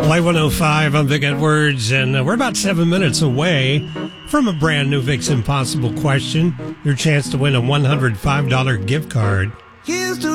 Live 105, I'm Vic Edwards, and we're about 7 minutes away from a brand new Vic's Impossible Question. Your chance to win a $105 gift card.